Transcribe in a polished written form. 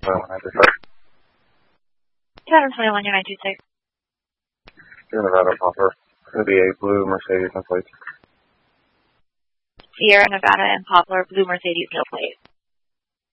2021, your 926. Sierra Nevada Poplar. It's going to be a blue Mercedes no plate. Sierra Nevada and Poplar, blue Mercedes no plate.